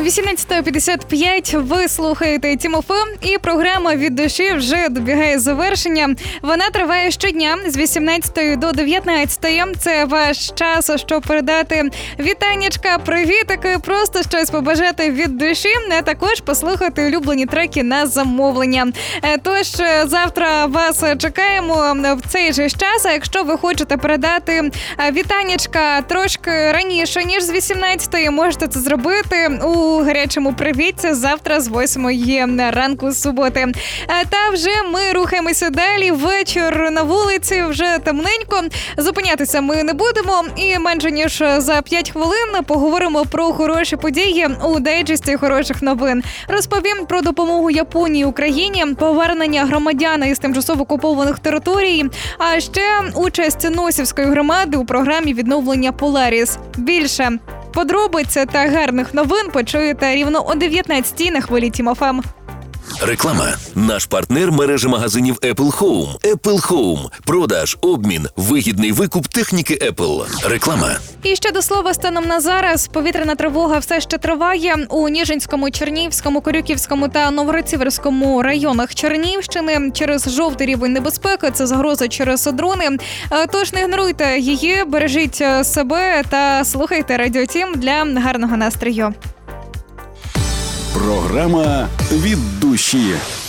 18:55 ви слухаєте Тім ФМ, і програма «Від душі» вже добігає завершення. Вона триває щодня з 18 до 19. Це ваш час, щоб передати вітаннячка, привітики, просто щось побажати від душі, а також послухати улюблені треки на замовлення. Тож завтра вас чекаємо в цей же час, а якщо ви хочете передати вітаннячка трошки раніше, ніж з 18, можете це зробити у гарячому привітці завтра з 8 ранку суботи. Та вже ми рухаємося далі. Вечір на вулиці, вже темненько. Зупинятися ми не будемо. І менше ніж за 5 хвилин поговоримо про хороші події у дайджесті хороших новин. Розповім про допомогу Японії Україні, повернення громадян із тимчасово окупованих територій, а ще участь Носівської громади у програмі відновлення «Поларіс». Більше подробиць та гарних новин почуєте рівно о 19-й на хвилі Тім ФМ. Реклама. Наш партнер – мережа магазинів Apple Home. Apple Home. Продаж, обмін, вигідний викуп техніки Apple. Реклама. І ще до слова, станом на зараз повітряна тривога все ще триває у Ніжинському, Чернігівському, Корюківському та Новгород-Сіверському районах Чернігівщини через жовтий рівень небезпеки. Це загроза через дрони. Тож не ігноруйте її, бережіть себе та слухайте Радіо Тім для гарного настрою. Програма «Від душі».